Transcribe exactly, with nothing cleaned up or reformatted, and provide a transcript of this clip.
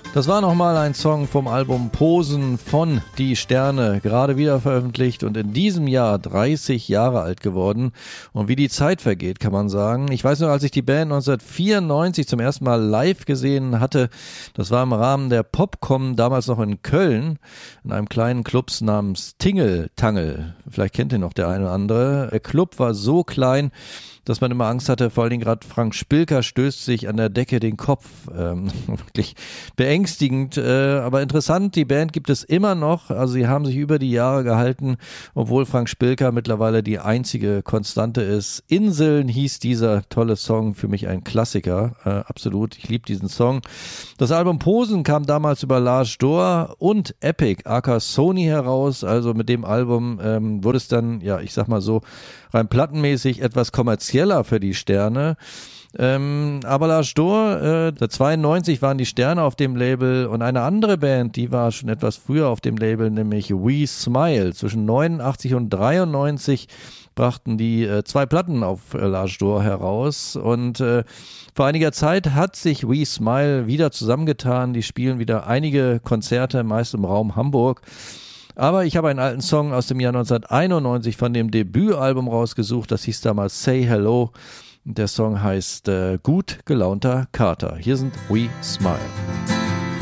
Das war nochmal ein Song vom Album Posen von Die Sterne, gerade wieder veröffentlicht und in diesem Jahr dreißig Jahre alt geworden. Und wie die Zeit vergeht, kann man sagen. Ich weiß noch, als ich die Band neunzehnhundertvierundneunzig zum ersten Mal live gesehen hatte, das war im Rahmen der Popcom, damals noch in Köln, in einem kleinen Club namens Tingeltangel. Vielleicht kennt ihr noch der eine oder andere. Der Club war so klein, dass man immer Angst hatte, vor allen Dingen gerade Frank Spilker stößt sich an der Decke den Kopf. Ähm, wirklich beängstigend, äh, aber interessant, die Band gibt es immer noch, also sie haben sich über die Jahre gehalten, obwohl Frank Spilker mittlerweile die einzige Konstante ist. Inseln hieß dieser tolle Song, für mich ein Klassiker, äh, absolut, ich liebe diesen Song. Das Album Posen kam damals über Lars Dohr und Epic, aka Sony heraus, also mit dem Album ähm, wurde es dann, ja, ich sag mal so, rein plattenmäßig etwas kommerzieller für die Sterne. Ähm, aber Lars Dohr, äh, zweiundneunzig waren die Sterne auf dem Label und eine andere Band, die war schon etwas früher auf dem Label, nämlich We Smile. Zwischen neunundachtzig und dreiundneunzig brachten die äh, zwei Platten auf äh, Lars Dohr heraus und äh, vor einiger Zeit hat sich We Smile wieder zusammengetan. Die spielen wieder einige Konzerte, meist im Raum Hamburg. Aber ich habe einen alten Song aus dem Jahr neunzehnhunderteinundneunzig von dem Debütalbum rausgesucht. Das hieß damals Say Hello. Der Song heißt äh, Gut gelaunter Kater. Hier sind We Smile.